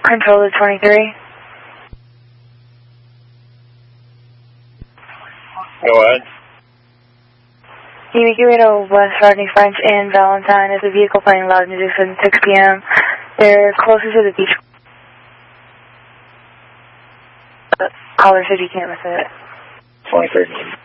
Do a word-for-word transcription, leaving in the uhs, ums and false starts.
Control to twenty-three. Go ahead. You make your way to West Rodney French and Valentine. There's a vehicle playing loud music since six p m They're closer to the beach. Caller said you can't miss it. twenty-three.